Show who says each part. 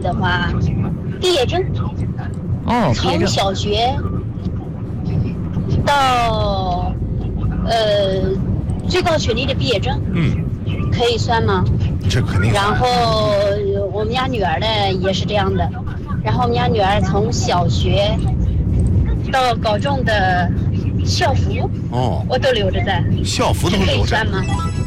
Speaker 1: 的话，毕业证。
Speaker 2: 哦，
Speaker 1: 从小学到最高学历的毕业证，可以算吗？
Speaker 3: 这肯定。
Speaker 1: 然后我们家女儿呢也是这样的，然后我们家女儿从小学到高中的校服，我都留着在。
Speaker 3: 校服都留着，
Speaker 1: 可以算吗？